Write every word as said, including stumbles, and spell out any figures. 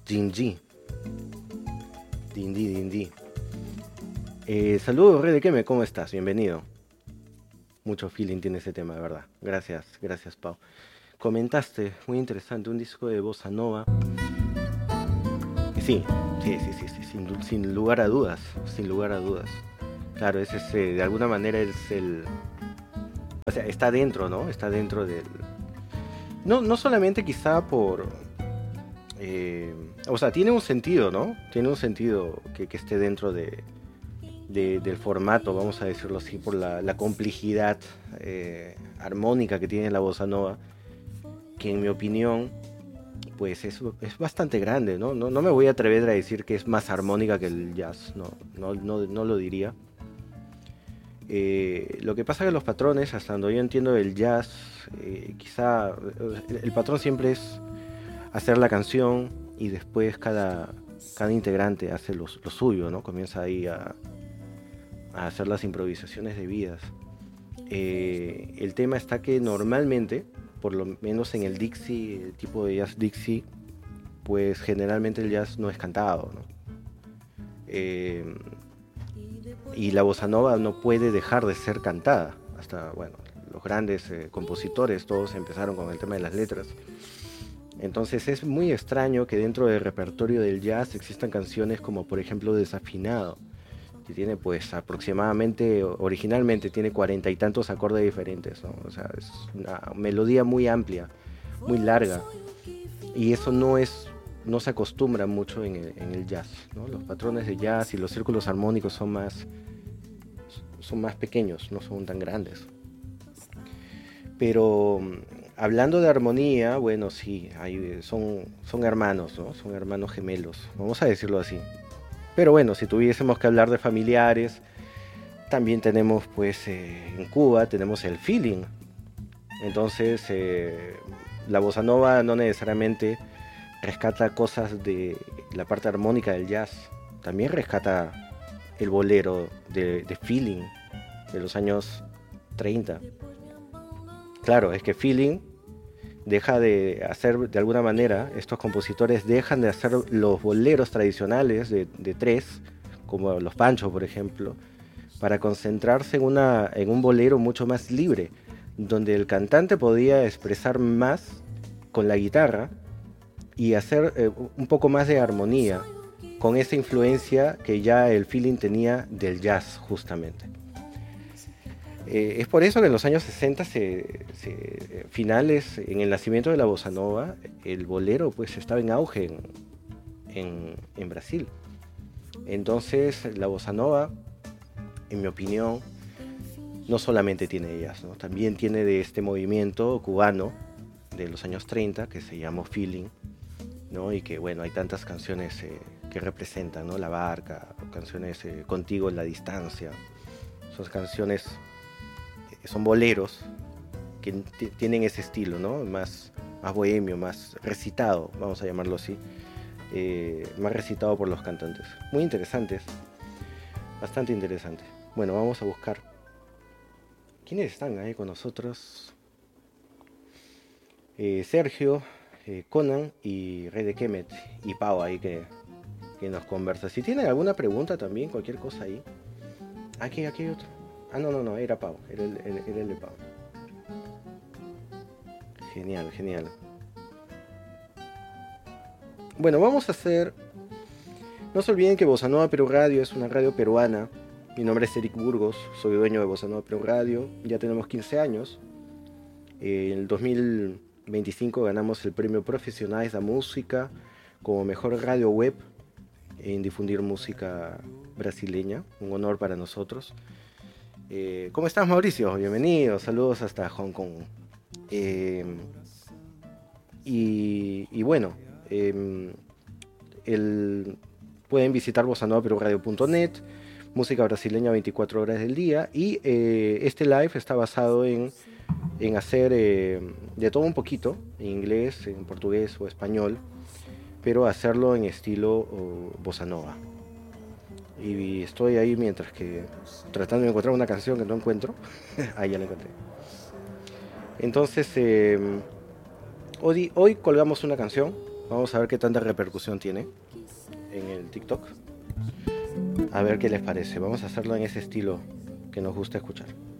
Dingy. Dindy, Dindy. Eh, saludos, Rey de Keme, ¿cómo estás? Bienvenido. Mucho feeling tiene ese tema, de verdad. Gracias, gracias, Pau. Comentaste, muy interesante, un disco de bossa nova. Y sí, sí, sí, sí, sí, sin, sin lugar a dudas, sin lugar a dudas. Claro, ese es, eh, de alguna manera es el... O sea, está dentro, ¿no? Está dentro del... No, no solamente quizá por... eh, o sea, tiene un sentido, ¿no? Tiene un sentido que, que esté dentro de, de- del formato, vamos a decirlo así, por la, la complejidad eh, armónica que tiene la bossa nova, que en mi opinión, pues es, es bastante grande, ¿no? ¿no? No me voy a atrever a decir que es más armónica que el jazz, no, no, no, no lo diría. Eh, lo que pasa es que los patrones, hasta donde yo entiendo del jazz, eh, quizá el, el patrón siempre es hacer la canción y después cada, cada integrante hace lo, lo suyo, ¿no? Comienza ahí a, a hacer las improvisaciones debidas. Eh, el tema está que normalmente, por lo menos en el Dixie, el tipo de jazz Dixie, pues generalmente el jazz no es cantado, ¿no? Eh, y la bossa nova no puede dejar de ser cantada. Hasta, bueno, los grandes eh, compositores, todos empezaron con el tema de las letras. Entonces es muy extraño que dentro del repertorio del jazz existan canciones como por ejemplo Desafinado, que tiene pues aproximadamente, originalmente tiene cuarenta y tantos acordes diferentes, ¿no? O sea, es una melodía muy amplia, muy larga, y eso no es, no se acostumbra mucho en el, en el jazz, ¿no? Los patrones de jazz y los círculos armónicos son más, son más pequeños, no son tan grandes. Pero hablando de armonía, bueno, sí, hay, son, son hermanos, ¿no? Son hermanos gemelos, vamos a decirlo así. Pero bueno, si tuviésemos que hablar de familiares, también tenemos pues eh, en Cuba tenemos el feeling. Entonces eh, la bossa nova no necesariamente rescata cosas de la parte armónica del jazz, también rescata el bolero de, de feeling de los años treinta. Claro, es que feeling deja de hacer, de alguna manera, estos compositores dejan de hacer los boleros tradicionales de, de tres, como los panchos, por ejemplo, para concentrarse en, una, en un bolero mucho más libre, donde el cantante podía expresar más con la guitarra y hacer eh, un poco más de armonía con esa influencia que ya el feeling tenía del jazz, justamente. Eh, es por eso que en los años sesenta, se, se, finales, en el nacimiento de la bossa nova, el bolero pues estaba en auge en, en, en Brasil. Entonces la bossa nova, en mi opinión, no solamente tiene jazz, ¿no? También tiene de este movimiento cubano de los años treinta que se llamó Feeling, ¿no? Y que bueno, hay tantas canciones eh, que representan, ¿no? La barca, canciones eh, Contigo en la distancia, son canciones, eh, son boleros que t- tienen ese estilo, ¿no? Más, más bohemio, más recitado, vamos a llamarlo así, eh, más recitado por los cantantes. Muy interesantes, bastante interesante. Bueno, vamos a buscar quiénes están ahí con nosotros. Eh, Sergio, eh, Conan y Rey de Kemet y Pau ahí que, que nos conversa. Si tienen alguna pregunta también, cualquier cosa ahí. Aquí, aquí hay otro. Ah, no, no, no, era Pau, era el, el- era el de Pau. Genial, genial. Bueno, vamos a hacer... No se olviden que Bossa Nova Perú Radio es una radio peruana. Mi nombre es Eric Burgos, soy dueño de Bossa Nova Perú Radio. Ya tenemos quince años. Eh, en el dos mil veinticinco ganamos el premio Profesionales da Música como mejor radio web en difundir música brasileña. Un honor para nosotros. Eh, ¿Cómo estás, Mauricio? Bienvenido. Saludos hasta Hong Kong. Eh, y, y bueno, eh, el, pueden visitar bossa nova perú radio punto net, música brasileña veinticuatro horas del día. Y eh, este live está basado en, en hacer eh, de todo un poquito, en inglés, en portugués o español, pero hacerlo en estilo oh, bossa nova. Y estoy ahí mientras que tratando de encontrar una canción que no encuentro. Ahí ya la encontré. Entonces, eh, Hoy, hoy colgamos una canción. Vamos a ver qué tanta repercusión tiene en el TikTok. A ver qué les parece. Vamos a hacerlo en ese estilo que nos gusta escuchar.